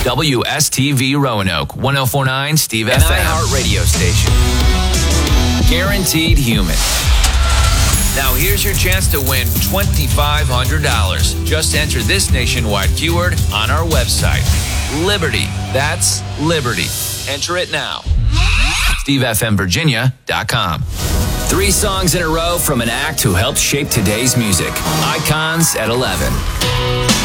WSTV Roanoke, 104.9 Steve FM. An iHeart radio station. Guaranteed human. Now here's your chance to win $2,500. Just enter this nationwide keyword on our website. Liberty. That's Liberty. Enter it now. SteveFMVirginia.com. 3 songs in a row from an act who helped shape today's music. Icons at 11.